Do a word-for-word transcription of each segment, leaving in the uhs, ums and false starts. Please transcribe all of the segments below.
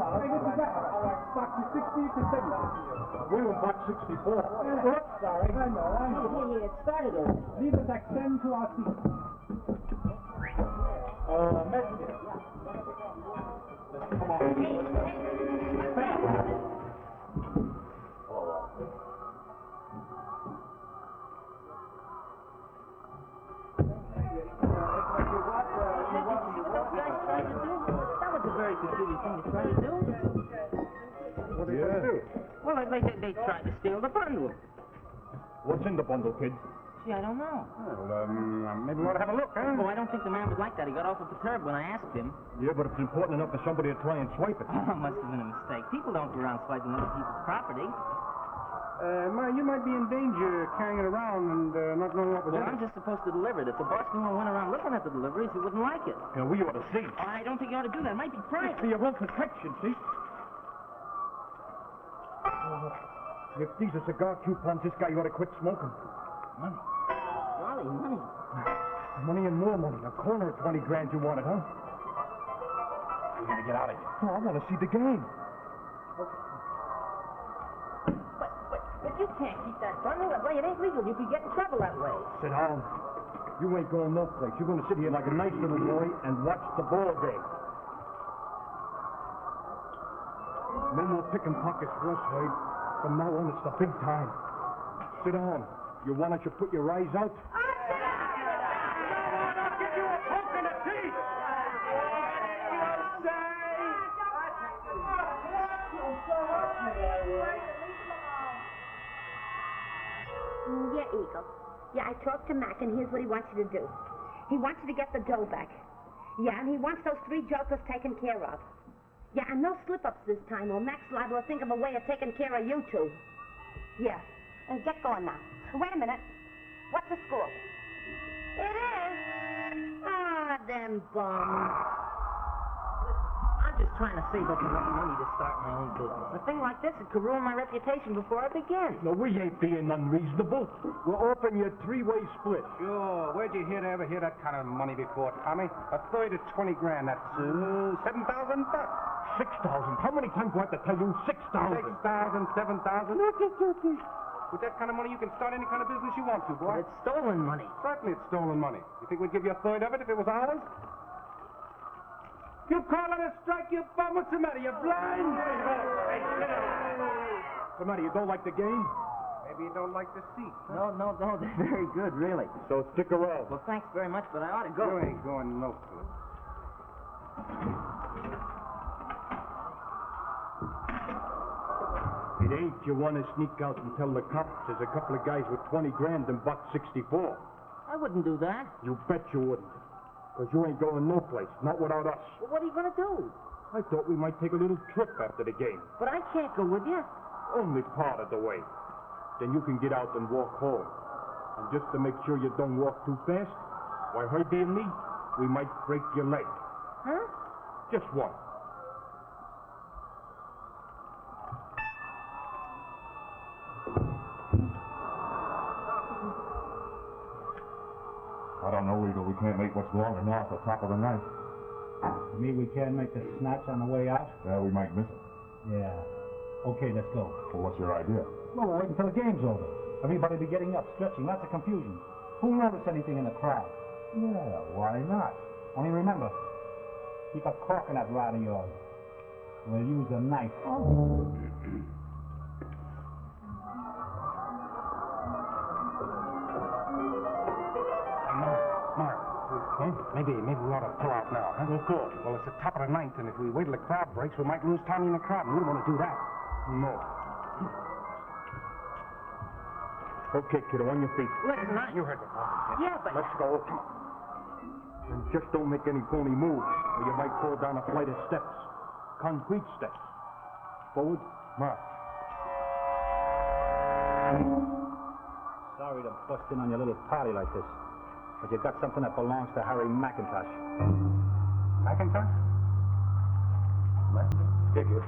Hey, this is that. Box sixty to seventy. We were box sixty-four. Oops, sorry. I know, I know. Yeah, yeah, it started already. Leave us extend to our seat. Uh, messenger. Come on. Very peculiar thing to try to do. What are they going to do? Well, they, they, they tried to steal the bundle. What's in the bundle, kid? Gee, I don't know. Well, um, maybe we ought to have a look, huh? Oh, I don't think the man would like that. He got awful perturbed when I asked him. Yeah, but it's important enough for somebody to try and swipe it. Oh, it must have been a mistake. People don't go around swiping other people's property. Uh, Ma, you might be in danger carrying it around and uh, not knowing what was Well, in I'm it. just supposed to deliver it. If the boss knew I went around looking at the deliveries, he wouldn't like it. Yeah, we ought to see. Oh, I don't think you ought to do that. It might be private. For your own protection, see? If these are cigar coupons, this guy ought to quit smoking. Money. Golly, money. Money and more money. A corner of twenty grand you wanted, huh? We gotta get out of here. Oh, I want to see the game. But, but, but you can't keep that bundle that way. It ain't legal. You could get in trouble that way. Sit down. You ain't going no place. You're going to sit here like a nice little boy and watch the ball game. No more picking pockets for us, Wade. From now on, it's the big time. Sit down. You want us to put your eyes out? I'll give you a poke in the teeth! Yeah, Eagle. Yeah, I talked to Mac, and here's what he wants you to do. He wants you to get the dough back. Yeah, and he wants those three jokers taken care of. Yeah, and no slip-ups this time, or Mac's liable to think of a way of taking care of you two. Yeah, and get going now. Wait a minute. What's the score? It is. Ah, them bums. I'm just trying to save up enough money to start my own business. A thing like this, it could ruin my reputation before I begin. No, we ain't being unreasonable. We're offering you a three-way split. Sure. Where'd you hear ever hear that kind of money before, Tommy? A third of twenty grand. That's uh, seven thousand bucks. Six thousand. How many times do I have to tell you? Six thousand. Six thousand, seven thousand. With that kind of money, you can start any kind of business you want to, boy. But it's stolen money. Certainly it's stolen money. You think we'd give you a third of it if it was ours? You call it a strike, you bum? What's the matter? You blind? Hey, sit down. What's the matter? You don't like the game? Maybe you don't like the seat. No, Huh? no, no. They're very good, really. So stick around. Well, thanks very much, but I ought to go. You ain't going no place. It ain't you want to sneak out and tell the cops there's a couple of guys with twenty grand in box sixty-four. I wouldn't do that. You bet you wouldn't. Because you ain't going no place, not without us. Well, what are you going to do? I thought we might take a little trip after the game. But I can't go with you. Only part of the way. Then you can get out and walk home. And just to make sure you don't walk too fast, why, Herbie and me, we might break your leg. Huh? Just one. I don't know, Eagle. We can't make what's long enough at the top of the night. You mean we can't make the snatch on the way out? Yeah, we might miss it. Yeah. Okay, let's go. Well, what's your idea? Well, we'll wait until the game's over. Everybody be getting up, stretching, lots of confusion. Who'll notice anything in the crowd? Yeah, why not? Only remember, keep a cork in that rod of yours. We'll use a knife. Mark, huh? maybe maybe we ought to pull out now, huh? Of course. Well, it's the top of the ninth, and if we wait till the crowd breaks, we might lose Tommy in the crowd, and we don't want to do that. No. Okay, kiddo, on your feet. Listen, I... You heard what Bobby said. Yeah, but... Let's go. Come on. And just don't make any phony moves, or you might fall down a flight of steps. Concrete steps. Forward, march. Sorry to bust in on your little party like this, but you got something that belongs to Harry McIntosh. McIntosh? Here, kid.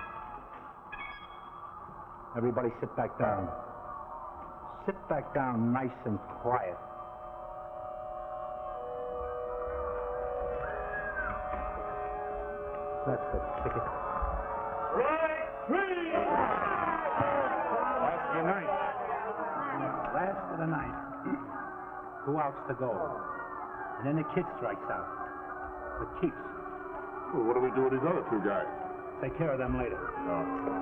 Everybody sit back down. Sit back down nice and quiet. That's the ticket. Last of the night. Last of the night. Two outs to go. And then the kid strikes out. For keeps. Well, what do we do with these other two guys? Take care of them later. No.